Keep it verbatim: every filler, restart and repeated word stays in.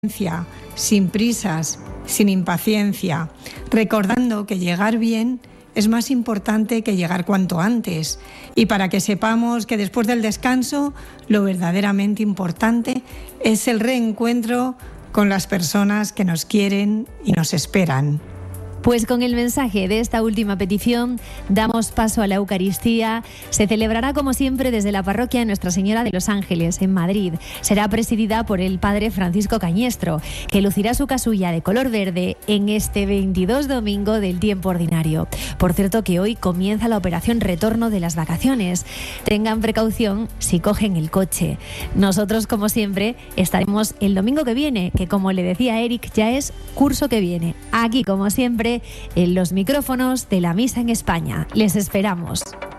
sin prisas, sin impaciencia, recordando que llegar bien es más importante que llegar cuanto antes, y para que sepamos que después del descanso lo verdaderamente importante es el reencuentro con las personas que nos quieren y nos esperan. Pues con el mensaje de esta última petición damos paso a la Eucaristía. Se celebrará como siempre desde la parroquia de Nuestra Señora de los Ángeles en Madrid. Será presidida por el padre Francisco Cañestro, que lucirá su casulla de color verde en este veintidós domingo del tiempo ordinario. Por cierto que hoy comienza la operación retorno de las vacaciones. Tengan precaución si cogen el coche. Nosotros, como siempre, estaremos el domingo que viene, que como le decía Eric, ya es curso que viene. Aquí, como siempre, en los micrófonos de la Misa en España. Les esperamos.